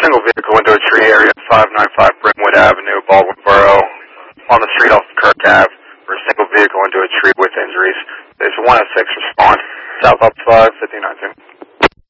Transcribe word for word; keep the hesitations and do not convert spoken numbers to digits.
single vehicle into a tree area at five ninety-five Brentwood Avenue, Baldwin Borough, on the street off Kirk Ave, for a single vehicle into a tree with injuries. There's one oh six respond. South up five, fifty-nine.